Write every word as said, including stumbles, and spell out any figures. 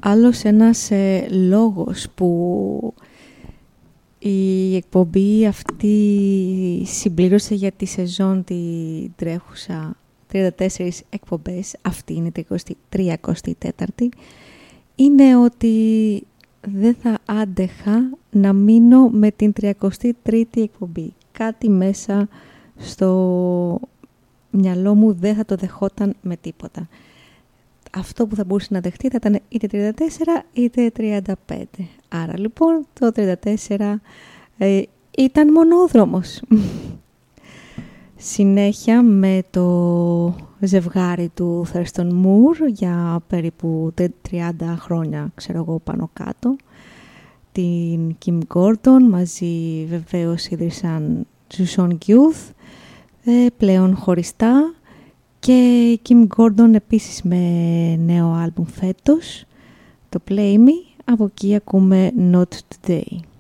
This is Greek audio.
άλλος ένας ε, λόγος που η εκπομπή αυτή συμπλήρωσε για τη σεζόν τη τρέχουσα τριάντα τέσσερις εκπομπές, αυτή είναι η τριακοστή τέταρτη, είναι ότι δεν θα άντεχα να μείνω με την τριακοστή τρίτη εκπομπή. Κάτι μέσα στο μυαλό μου δεν θα το δεχόταν με τίποτα. Αυτό που θα μπορούσε να δεχτεί θα ήταν είτε τριάντα τέσσερα είτε τριάντα πέντε. Άρα λοιπόν το τριάντα τέσσερα ε, ήταν μονόδρομος. Συνέχεια με το ζευγάρι του Thurston Moore για περίπου τριάντα χρόνια, ξέρω εγώ, πάνω κάτω. Την Kim Gordon, μαζί βεβαίως ίδρυσαν Susan Youth, ε, πλέον χωριστά. Και η Kim Gordon επίσης με νέο άλμπουμ φέτος, το Play Me. Από εκεί ακούμε Not Today.